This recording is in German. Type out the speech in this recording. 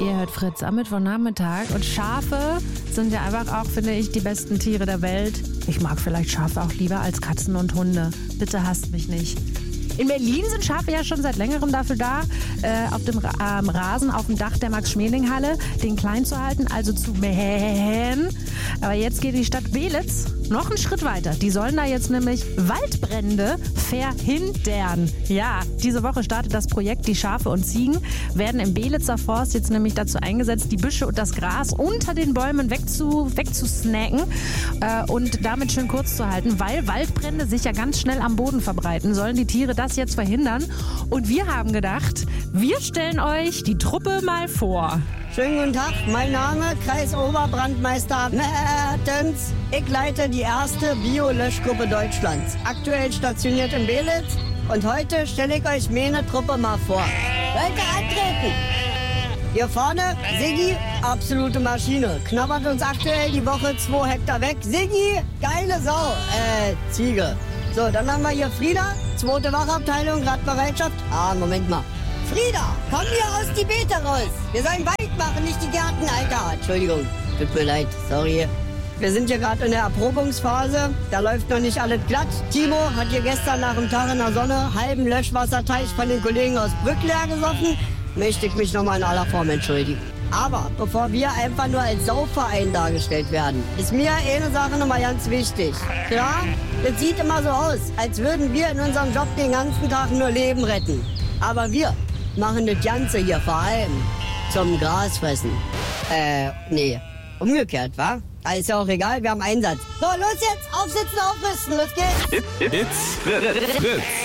Ihr hört Fritz am Mittwochnachmittag und Schafe sind ja einfach auch, finde ich, die besten Tiere der Welt. Ich mag vielleicht Schafe auch lieber als Katzen und Hunde. Bitte hasst mich nicht. In Berlin sind Schafe ja schon seit längerem dafür da, auf dem Rasen auf dem Dach der Max-Schmeling-Halle den klein zu halten, also zu mähen. Aber jetzt geht die Stadt Belitz noch einen Schritt weiter. Die sollen da jetzt nämlich Waldbrände verhindern. Ja, diese Woche startet das Projekt. Die Schafe und Ziegen werden im Belitzer Forst jetzt nämlich dazu eingesetzt, die Büsche und das Gras unter den Bäumen wegzusnacken und damit schön kurz zu halten, weil Waldbrände sich ja ganz schnell am Boden verbreiten. Sollen die Tiere das jetzt verhindern? Und wir haben gedacht, wir stellen euch die Truppe mal vor. Schönen guten Tag, mein Name Kreisoberbrandmeister Mertens. Ich leite die erste Bio-Löschgruppe Deutschlands. Aktuell stationiert in Belitz. Und heute stelle ich euch meine Truppe mal vor. Leute, antreten! Hier vorne, Siggi, absolute Maschine. Knabbert uns aktuell die Woche 2 Hektar weg. Siggi, geile Sau. Ziege. So, dann haben wir hier Frieda, 2. Wachabteilung, Radbereitschaft. Moment mal. Frieda, komm hier aus die Beete raus. Wir sollen Wald machen, nicht die Gärten, Alter. Entschuldigung, tut mir leid, sorry. Wir sind hier gerade in der Erprobungsphase. Da läuft noch nicht alles glatt. Timo hat hier gestern nach dem Tag in der Sonne halben Löschwasserteich von den Kollegen aus Brück leer gesoffen. Möchte ich mich nochmal in aller Form entschuldigen. Aber bevor wir einfach nur als Saufverein dargestellt werden, ist mir eine Sache nochmal ganz wichtig. Klar, das sieht immer so aus, als würden wir in unserem Job den ganzen Tag nur Leben retten. Aber wir machen das Ganze hier vor allem zum Grasfressen. Nee, umgekehrt, wa? Ist ja auch egal, wir haben Einsatz. So, los jetzt, aufsitzen, aufrüsten, los geht's. It's Fritz.